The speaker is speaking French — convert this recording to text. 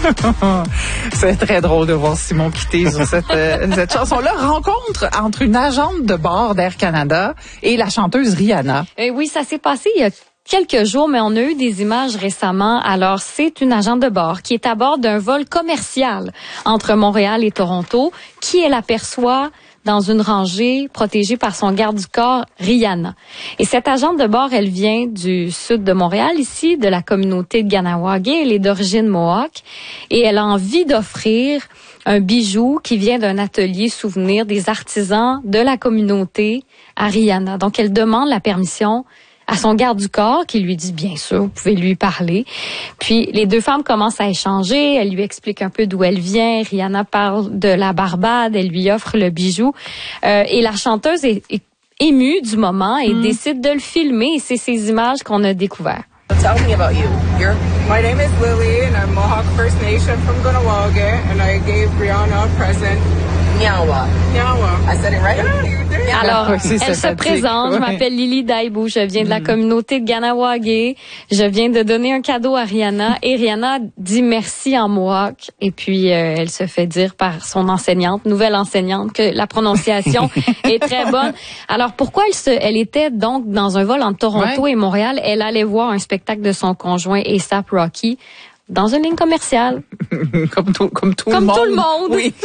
C'est très drôle de voir Simon quitter sur cette chanson-là. Rencontre entre une agente de bord d'Air Canada et la chanteuse Rihanna. Oui, ça s'est passé il y a quelques jours, mais on a eu des images récemment. Alors, c'est une agente de bord qui est à bord d'un vol commercial entre Montréal et Toronto, qui elle aperçoit dans une rangée protégée par son garde du corps, Rihanna. Et cette agente de bord, elle vient du sud de Montréal, ici, de la communauté de Kahnawake. Elle est d'origine Mohawk et elle a envie d'offrir un bijou qui vient d'un atelier souvenir des artisans de la communauté à Rihanna. Donc, elle demande la permission à son garde du corps, qui lui dit, bien sûr, vous pouvez lui parler. Puis, les deux femmes commencent à échanger. Elle lui explique un peu d'où elle vient. Rihanna parle de la Barbade. Elle lui offre le bijou. Et la chanteuse est émue du moment et décide de le filmer. Et c'est ces images qu'on a découvertes. Tell me about you. My name is Lily, and I'm Mohawk First Nation from Kahnawake, and I gave Rihanna a present. Nyawa. Nyawa. I said it right? Alors, elle se présente. Je m'appelle Lily Daibou. Je viens de la communauté de Kahnawake. Je viens de donner un cadeau à Rihanna. Et Rihanna dit merci en Mohawk. Et puis, elle se fait dire par son enseignante, nouvelle enseignante, que la prononciation est très bonne. Alors, pourquoi elle était donc dans un vol entre Toronto et Montréal? Elle allait voir un spectacle de son conjoint A$AP Rocky dans une ligne commerciale. Comme tout le monde. Oui.